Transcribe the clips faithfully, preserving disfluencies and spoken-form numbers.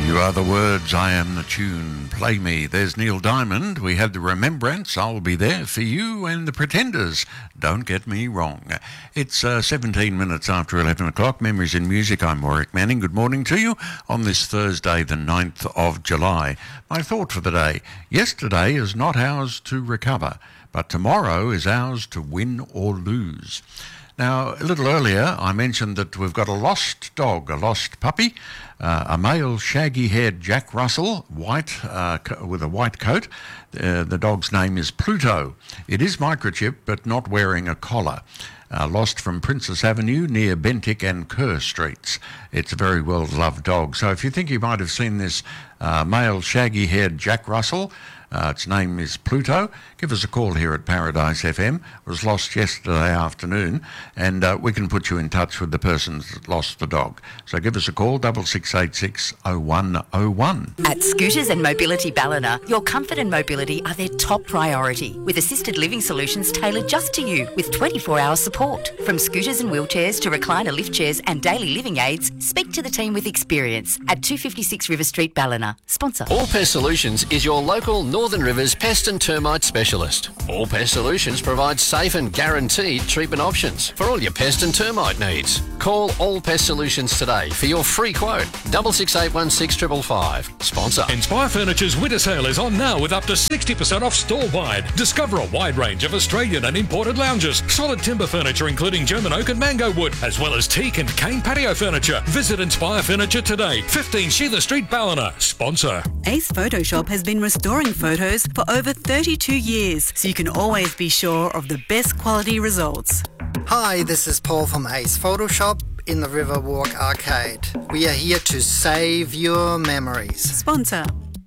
You are the words, I am the tune, play me. There's Neil Diamond, we had the Remembrance, I'll be there for you, and the Pretenders, don't get me wrong. It's uh, seventeen minutes after eleven o'clock, Memories in Music, I'm Warwick Manning, good morning to you on this Thursday the ninth of July. My thought for the day, yesterday is not ours to recover, but tomorrow is ours to win or lose. Now, a little earlier, I mentioned that we've got a lost dog, a lost puppy, uh, a male shaggy-haired Jack Russell, white uh, co- with a white coat. Uh, the dog's name is Pluto. It is microchipped, but not wearing a collar. Uh, lost from Princess Avenue near Bentinck and Kerr Streets. It's a very well-loved dog. So if you think you might have seen this uh, male shaggy-haired Jack Russell, Uh, its name is Pluto. Give us a call here at Paradise F M. It was lost yesterday afternoon, and uh, we can put you in touch with the person that lost the dog. So give us a call, double six eight six oh one oh one. At Scooters and Mobility Ballina, your comfort and mobility are their top priority, with assisted living solutions tailored just to you, with twenty-four hour support. From scooters and wheelchairs to recliner lift chairs and daily living aids, speak to the team with experience at two fifty-six River Street, Ballina. Sponsor. All Pest Solutions is your local Northern Rivers pest and termite specialist. All Pest Solutions provides safe and guaranteed treatment options for all your pest and termite needs. Call All Pest Solutions today for your free quote. double six eight one six five five five. Sponsor. Inspire Furniture's winter sale is on now with up to sixty percent off store-wide. Discover a wide range of Australian and imported lounges, solid timber furniture including German oak and mango wood, as well as teak and cane patio furniture. Visit Inspire Furniture today, fifteen Sheila Street, Ballina. Sponsor. Ace Photoshop has been restoring photos for over thirty-two years, so you can always be sure of the best quality results. Hi, this is Paul from Ace Photoshop in the Riverwalk Arcade. We are here to save your memories. Sponsor.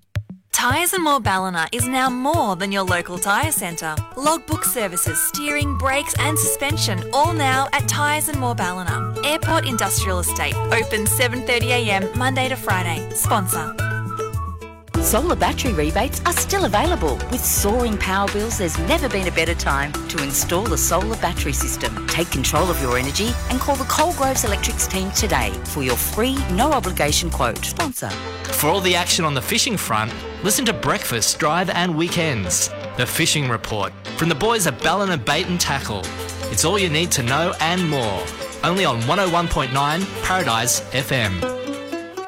Tyres and More Ballina is now more than your local tyre centre. Logbook services, steering, brakes and suspension, all now at Tyres and More Ballina. Airport Industrial Estate, open seven thirty a m Monday to Friday. Sponsor. Solar battery rebates are still available. With soaring power bills, there's never been a better time to install a solar battery system. Take control of your energy and call the Coalgroves Electrics team today for your free, no-obligation quote. Sponsor. For all the action on the fishing front, listen to Breakfast, Drive and Weekends. The Fishing Report from the boys at Ballina Bait and Tackle. It's all you need to know and more. Only on one oh one point nine Paradise F M.